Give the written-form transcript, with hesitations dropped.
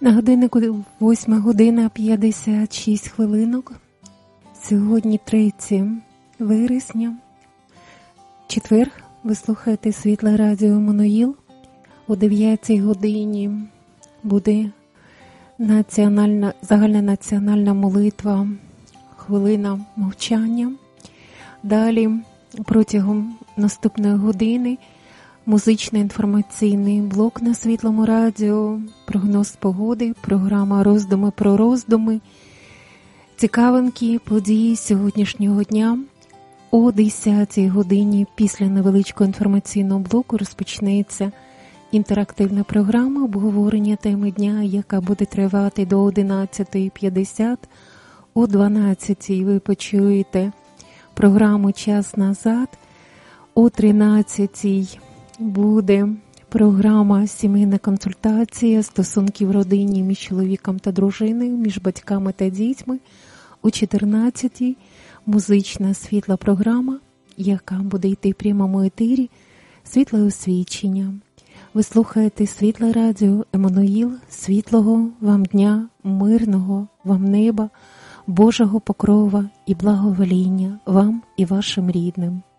На годиннику 8:56. Сьогодні 3 вересня, четвер. Ви слухаєте Світле Радіо Еммануїл. О 9 годині буде загальнонаціональна молитва, хвилина мовчання. Далі протягом наступної години музично-інформаційний блок на Світлому радіо, прогноз погоди, програма «Роздуми про роздуми», цікавинки, події сьогоднішнього дня. О 10 годині після невеличкого інформаційного блоку розпочнеться інтерактивна програма обговорення теми дня, яка буде тривати до 11:50. О 12:00 ви почуєте програму «Час назад». О 13:00 буде програма «Сімейна консультація», стосунки в родині між чоловіком та дружиною, між батьками та дітьми. О 14:00 музична світла програма, яка буде йти в прямому етері, світле освічення. Ви слухаєте Світле Радіо Еммануїл. Світлого вам дня, мирного вам неба, Божого покрова і благовоління вам і вашим рідним.